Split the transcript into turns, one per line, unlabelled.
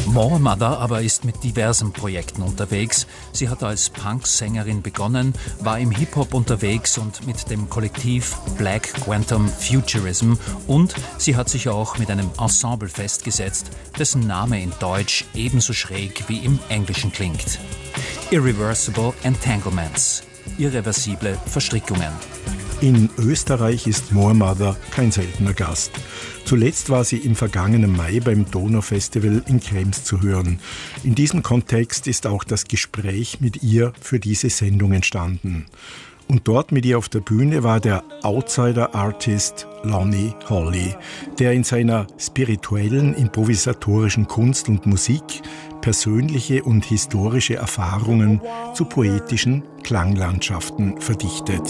More Mother aber ist mit diversen Projekten unterwegs. Sie hat als Punk-Sängerin begonnen, war im Hip-Hop unterwegs und mit dem Kollektiv Black Quantum Futurism, und sie hat sich auch mit einem Ensemble festgesetzt, dessen Name in Deutsch ebenso schräg wie im Englischen klingt. Irreversible Entanglements, irreversible Verstrickungen.
In Österreich ist More Mother kein seltener Gast. Zuletzt war sie im vergangenen Mai beim Donaufestival in Krems zu hören. In diesem Kontext ist auch das Gespräch mit ihr für diese Sendung entstanden. Und dort mit ihr auf der Bühne war der Outsider-Artist Lonnie Holley, der in seiner spirituellen, improvisatorischen Kunst und Musik persönliche und historische Erfahrungen zu poetischen Klanglandschaften verdichtet.